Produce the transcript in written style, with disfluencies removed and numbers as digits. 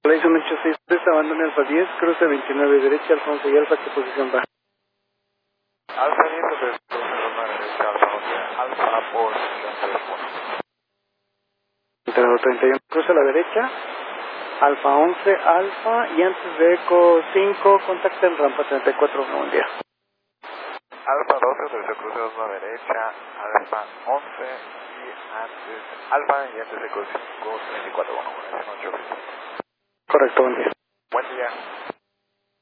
La hizo 186, abandone Alfa 10, cruce 29 derecha, Alfa 11 y Alfa, ¿qué posición va? Alfa 10, cruce 2 derecha, Alfa 11, Alfa por 1. Entrado 31, cruce a la derecha, Alfa 11, Alfa, y antes de Eco 5, contacta en rampa 34, buen día. Alfa 12, tercer cruce 2 a la derecha, Alfa 11 y antes de Eco 5, 34, bueno, buenas noches. Correcto, buen día. Buen día.